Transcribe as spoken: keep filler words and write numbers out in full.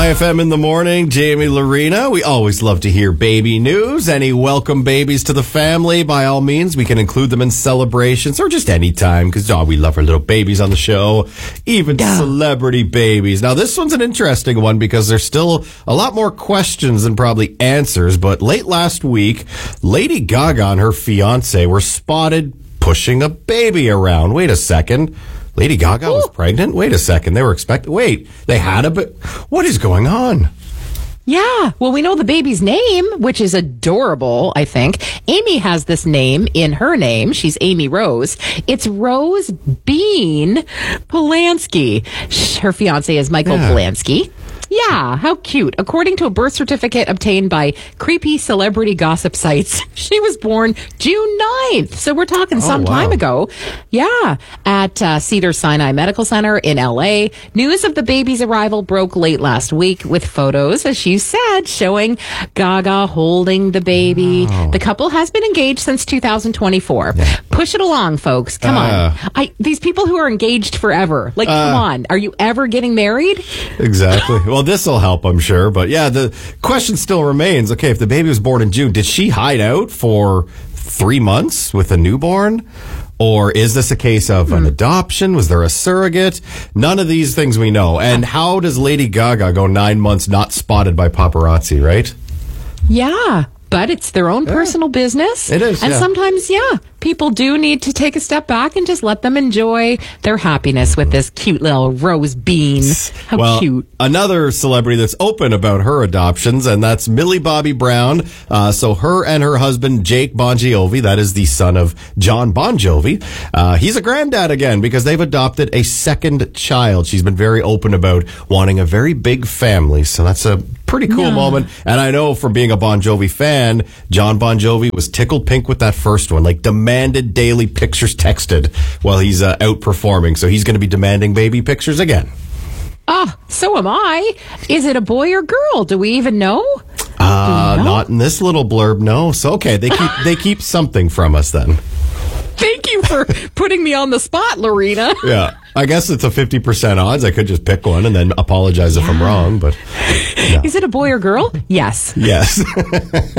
I F M in the morning, Jamie Lorena. We always love to hear baby news. Any welcome babies to the family, by all means, we can include them in celebrations or just any time because oh, we love our little babies on the show, even yeah. celebrity babies. Now, this one's an interesting one because there's still a lot more questions than probably answers. But late last week, Lady Gaga and her fiance were spotted pushing a baby around. Wait a second. Lady Gaga Ooh. was pregnant? Wait a second. They were expecting... Wait, they had a... Ba- what is going on? Yeah. Well, we know the baby's name, which is adorable, I think. Amy has this name in her name. She's Amy Rose. It's Rose Bean Polanski. Her fiancé is Michael yeah. Polanski. Yeah, how cute. According to a birth certificate obtained by creepy celebrity gossip sites, she was born June ninth. So we're talking some oh, wow. time ago. Yeah, at uh, Cedars-Sinai Medical Center in L A. News of the baby's arrival broke late last week with photos, as you said, showing Gaga holding the baby. Wow. The couple has been engaged since two thousand twenty-four. Yeah. Push it along, folks. Come uh, on. I, these people who are engaged forever, like, uh, come on. Are you ever getting married? Exactly. Well, this will help, I'm sure. But yeah, the question still remains. Okay, if the baby was born in June, did she hide out for three months with a newborn? Or is this a case of an adoption? Was there a surrogate? None of these things we know. And how does Lady Gaga go nine months not spotted by paparazzi, right? Yeah, but it's their own yeah. personal business. It is, And yeah. sometimes, yeah, people do need to take a step back and just let them enjoy their happiness with this cute little Rose Bean. How well, cute. Another celebrity that's open about her adoptions, and that's Millie Bobby Brown. Uh, so her and her husband, Jake Bon Jovi, that is the son of John Bon Jovi. Uh, he's a granddad again because they've adopted a second child. She's been very open about wanting a very big family. So that's a pretty cool yeah. moment. And I know from being a Bon Jovi fan, John Bon Jovi was tickled pink with that first one, like demanded daily pictures texted while he's uh, out performing. So he's going to be demanding baby pictures again. Oh, so am I. Is it a boy or girl? Do we even know? Uh, know? Not in this little blurb, no. So, okay, they keep they keep something from us then. Thank you for putting me on the spot, Lorena. Yeah, I guess it's a fifty percent odds. I could just pick one and then apologize yeah. if I'm wrong, but... Yeah. Is it a boy or girl? Yes. Yes.